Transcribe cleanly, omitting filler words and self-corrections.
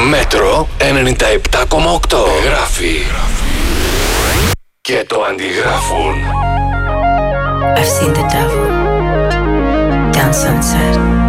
Μέτρο 97,8. Γράφει και το αντιγράφουν. I've seen the devil down Sunset.